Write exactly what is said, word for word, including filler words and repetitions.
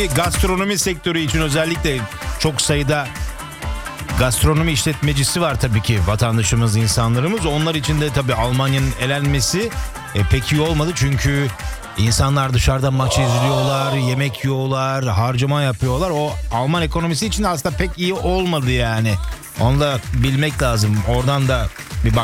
Gastronomi sektörü için özellikle çok sayıda gastronomi işletmecisi var tabii ki vatandaşımız, insanlarımız. Onlar için de tabii Almanya'nın elenmesi e, pek iyi olmadı. Çünkü insanlar dışarıda maç izliyorlar, yemek yiyorlar, harcama yapıyorlar. O Alman ekonomisi için aslında pek iyi olmadı yani. Onu da bilmek lazım. Oradan da bir bak.